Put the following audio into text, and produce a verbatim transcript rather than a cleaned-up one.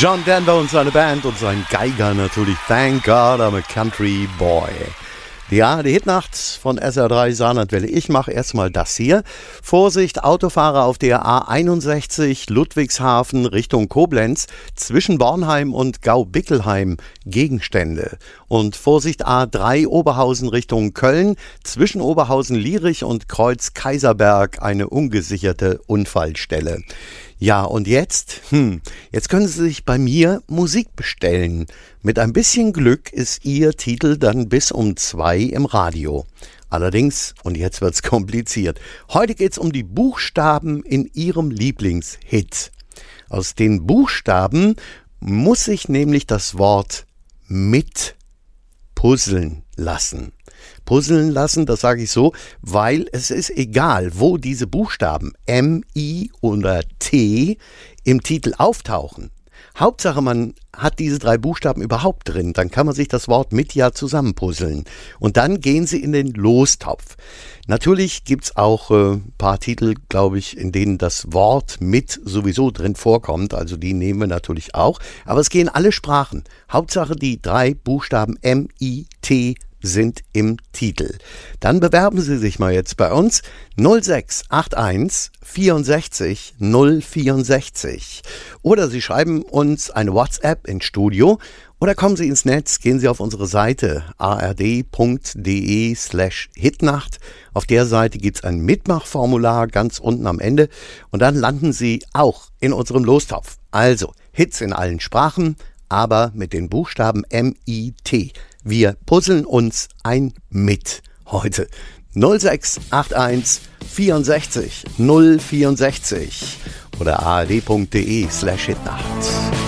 John Denver und seine Band und sein Geiger natürlich. Thank God I'm a Country Boy. Ja, die Hitnacht von S R drei Saarlandwelle. Ich mache erstmal das hier. Vorsicht, Autofahrer auf der A einundsechzig Ludwigshafen Richtung Koblenz zwischen Bornheim und Gau-Bickelheim Gegenstände. Und Vorsicht, A drei Oberhausen Richtung Köln zwischen Oberhausen-Lierich und Kreuz-Kaiserberg eine ungesicherte Unfallstelle. Ja, und jetzt, hm, jetzt können Sie sich bei mir Musik bestellen. Mit ein bisschen Glück ist Ihr Titel dann bis um zwei im Radio. Allerdings, und jetzt wird's kompliziert, heute geht's um die Buchstaben in Ihrem Lieblingshit. Aus den Buchstaben muss sich nämlich das Wort mit puzzeln lassen. Puzzeln lassen, das sage ich so, weil es ist egal, wo diese Buchstaben M, I oder T im Titel auftauchen. Hauptsache, man hat diese drei Buchstaben überhaupt drin, dann kann man sich das Wort mit ja zusammenpuzzeln. Und dann gehen sie in den Lostopf. Natürlich gibt's auch ein äh, paar Titel, glaube ich, in denen das Wort mit sowieso drin vorkommt. Also die nehmen wir natürlich auch. Aber es gehen alle Sprachen. Hauptsache, die drei Buchstaben M, I, T sind im Titel. Dann bewerben Sie sich mal jetzt bei uns null sechs acht eins vierundsechzig null vierundsechzig oder Sie schreiben uns eine WhatsApp ins Studio oder kommen Sie ins Netz, gehen Sie auf unsere Seite a r d punkt d e slash hitnacht. Auf der Seite gibt es ein Mitmachformular ganz unten am Ende und dann landen Sie auch in unserem Lostopf. Also Hits in allen Sprachen, aber mit den Buchstaben M I T. Wir puzzeln uns ein mit heute. null sechs acht eins vierundsechzig null vierundsechzig oder a r d punkt d e slash hitnacht.